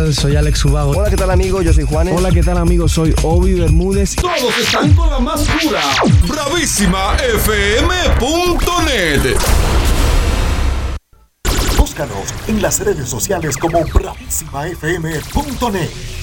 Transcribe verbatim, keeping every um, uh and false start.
Soy Alex Ubago. Hola, ¿qué tal, amigo? Yo soy Juanes. Hola, ¿qué tal, amigo? Soy Obi Bermúdez. Todos están con la más pura bravísima f m punto net. Búscanos en las redes sociales como bravísima f m punto net.